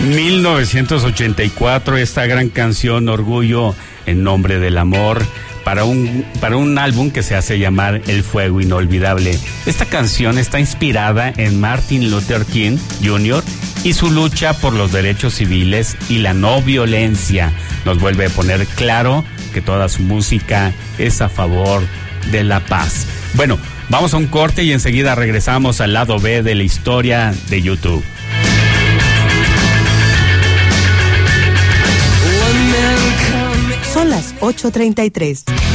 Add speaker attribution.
Speaker 1: 1984, esta gran canción Orgullo en nombre del amor, para un álbum que se hace llamar El Fuego Inolvidable. Esta canción está inspirada en Martin Luther King Jr. y su lucha por los derechos civiles y la no violencia. Nos vuelve a poner claro que toda su música es a favor de la paz. Bueno, vamos a un corte y enseguida regresamos al lado B de la historia de YouTube.
Speaker 2: Son las 8:33.